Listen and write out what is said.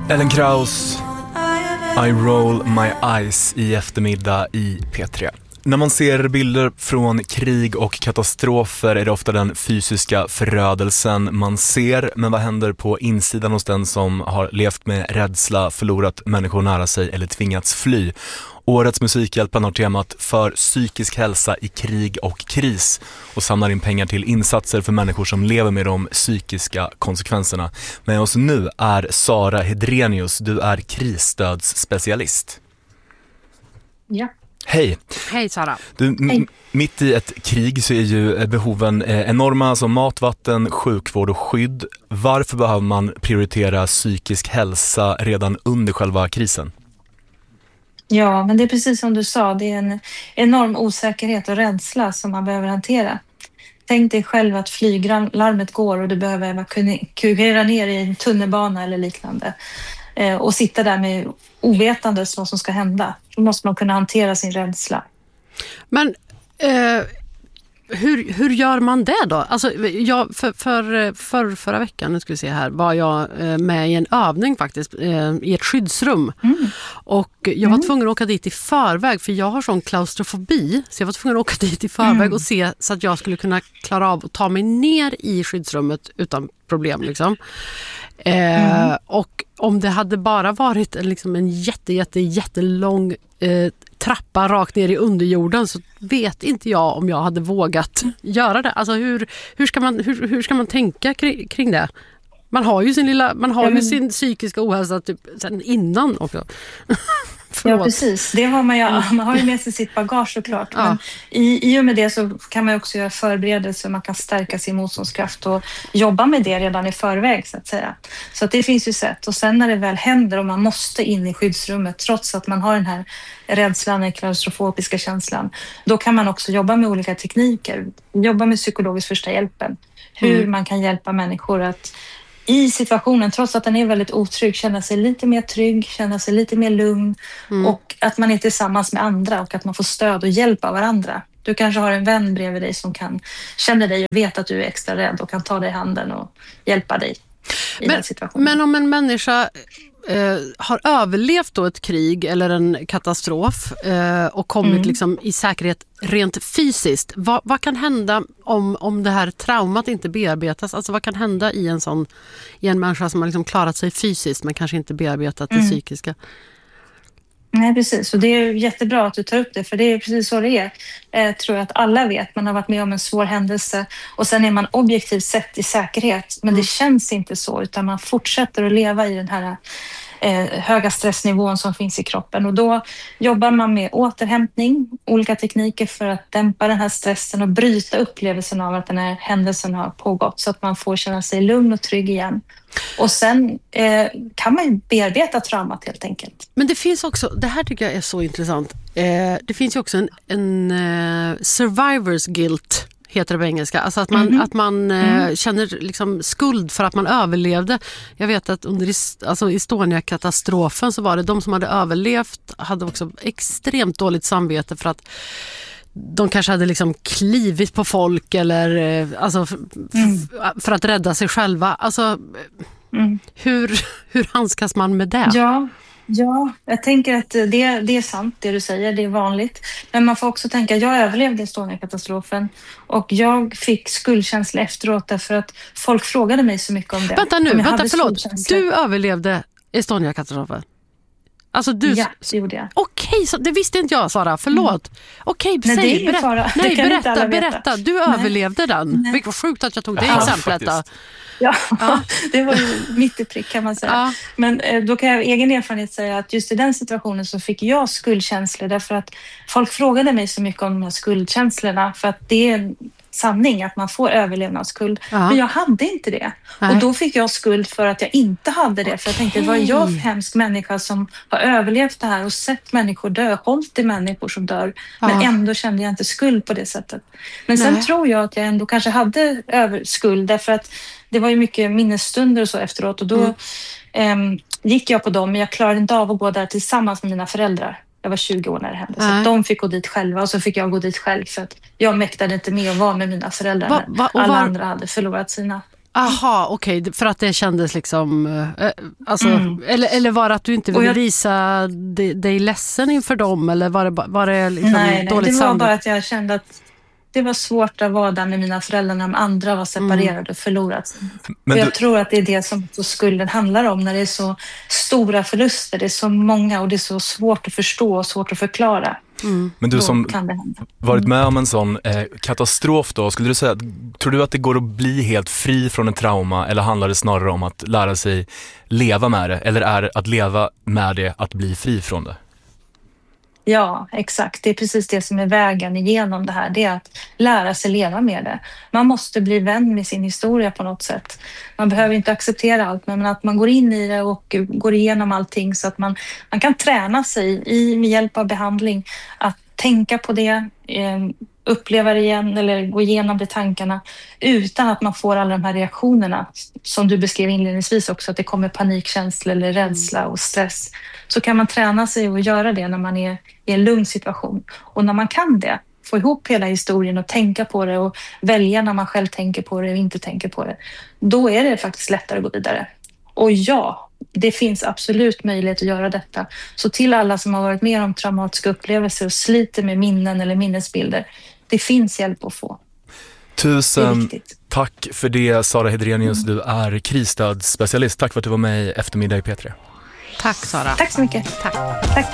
Ellen Kraus, I roll my eyes i eftermiddag i P3. När man ser bilder från krig och katastrofer är det ofta den fysiska förödelsen man ser. Men vad händer på insidan hos den som har levt med rädsla, förlorat människor nära sig eller tvingats fly? Årets Musikhjälpen har temat för psykisk hälsa i krig och kris och samlar in pengar till insatser för människor som lever med de psykiska konsekvenserna. Med oss nu är Sara Hedrenius, du är krisstödsspecialist. Ja. Hej. Hej Sara. Du, mitt i ett krig så är ju behoven enorma som mat, vatten, sjukvård och skydd. Varför behöver man prioritera psykisk hälsa redan under själva krisen? Ja, men det är precis som du sa, det är en enorm osäkerhet och rädsla som man behöver hantera. Tänk dig själv att flyglarmet går och du behöver evakuera ner i en tunnelbana eller liknande och sitta där med ovetandes vad som ska hända. Då måste man kunna hantera sin rädsla. Men hur gör man det då? Alltså, förra veckan, nu ska vi se här, var jag med i en övning faktiskt i ett skyddsrum. Och jag var tvungen att åka dit i förväg för jag har sån klaustrofobi, så jag var tvungen att åka dit i förväg och se så att jag skulle kunna klara av att ta mig ner i skyddsrummet utan problem liksom. Och om det hade bara varit en jättelång trappa rakt ner i underjorden så vet inte jag om jag hade vågat göra det. Alltså hur ska man tänka kring det? Man har ju sin psykiska ohälsa typ sen innan också. Ja, precis. Det har man har ju med sig sitt bagage såklart. Ja. Men i och med det så kan man också göra förberedelser. Man kan stärka sin motståndskraft och jobba med det redan i förväg så att säga. Så att det finns ju sätt. Och sen när det väl händer och man måste in i skyddsrummet trots att man har den här rädslan, den klaustrofobiska känslan, då kan man också jobba med olika tekniker. Jobba med psykologisk första hjälpen. Hur man kan hjälpa människor att i situationen, trots att den är väldigt otrygg, känna sig lite mer trygg, känna sig lite mer lugn och att man är tillsammans med andra och att man får stöd och hjälp av varandra. Du kanske har en vän bredvid dig som känner dig och vet att du är extra rädd och kan ta dig i handen och hjälpa dig i den situationen. Men om en människa har överlevt då ett krig eller en katastrof och kommit liksom i säkerhet rent fysiskt, vad kan hända om det här traumat inte bearbetas? Alltså vad kan hända i en människa som har liksom klarat sig fysiskt men kanske inte bearbetat det psykiska? Nej, precis. Och det är jättebra att du tar upp det, för det är precis så det är. Tror jag att alla vet. Man har varit med om en svår händelse och sen är man objektivt sett i säkerhet. Men det känns inte så, utan man fortsätter att leva i den här höga stressnivån som finns i kroppen. Och då jobbar man med återhämtning, olika tekniker för att dämpa den här stressen och bryta upplevelsen av att den här händelsen har pågått så att man får känna sig lugn och trygg igen. Och sen kan man ju bearbeta traumat helt enkelt. Men det finns också, det här tycker jag är så intressant, det finns ju också en survivor's guilt heter det på engelska. Alltså att man känner liksom skuld för att man överlevde. Jag vet att under Estonia-katastrofen så var det de som hade överlevt hade också extremt dåligt samvete för att de kanske hade liksom klivit på folk eller för att rädda sig själva. Alltså hur handskas man med det? Ja, jag tänker att det är sant det du säger, det är vanligt. Men man får också tänka, jag överlevde Estonia-katastrofen och jag fick skuldkänsla efteråt därför att folk frågade mig så mycket om det. Vänta, förlåt. Du överlevde Estonia-katastrofen? Alltså ja, det gjorde jag. Okej, så det visste inte jag, Sara. Förlåt. Okej, berätta. Du överlevde den. Vilket sjukt att jag tog det exemplet då. Ja, det var ju mitt i prick kan man säga. Ja. Men då kan jag av egen erfarenhet säga att just i den situationen så fick jag skuldkänslor därför att folk frågade mig så mycket om de här skuldkänslorna för att det är en sanning att man får överlevnadsskuld. Men jag hade inte det. Nej. Och då fick jag skuld för att jag inte hade det. För jag tänkte, vad är jag för hemsk människa som har överlevt det här och sett människor dö, hållit till människor som dör. Men ändå kände jag inte skuld på det sättet. Men sen tror jag att jag ändå kanske hade skuld därför att det var ju mycket minnesstunder och så efteråt och då gick jag på dem men jag klarade inte av att gå där tillsammans med mina föräldrar. Jag var 20 år när det hände. Så de fick gå dit själva och så fick jag gå dit själv för att jag mäktade inte med att vara med mina föräldrar när alla andra hade förlorat sina. Aha, okej. För att det kändes liksom... eller var det att du inte ville visa dig ledsen inför dem? Eller var det liksom nej, dåligt det var samvete? bara att jag kände att det var svårt att vara där med mina föräldrar när de andra var separerade och förlorat. Men jag tror att det är det som skulden handlar om när det är så stora förluster. Det är så många och det är så svårt att förstå och svårt att förklara. Men du som varit med om en sån katastrof då, skulle du säga, tror du att det går att bli helt fri från en trauma, eller handlar det snarare om att lära sig leva med det, eller är att leva med det att bli fri från det? Ja, exakt. Det är precis det som är vägen igenom det här. Det är att lära sig leva med det. Man måste bli vän med sin historia på något sätt. Man behöver inte acceptera allt, men att man går in i det och går igenom allting så att man kan träna sig med hjälp av behandling att tänka på det, uppleva det igen eller gå igenom de tankarna utan att man får alla de här reaktionerna som du beskrev inledningsvis också, att det kommer panikkänslor eller rädsla och stress. Så kan man träna sig och göra det när man är i en lugn situation. Och när man kan det, få ihop hela historien och tänka på det och välja när man själv tänker på det och inte tänker på det, då är det faktiskt lättare att gå vidare. Och ja, det finns absolut möjlighet att göra detta. Så till alla som har varit med om traumatiska upplevelser och sliter med minnen eller minnesbilder, det finns hjälp att få. Tusen tack för det, Sara Hedrenius. Du är krisstödsspecialist. Tack för att du var med i Eftermiddag i P3. Tack, Sara. Tack så mycket. Tack.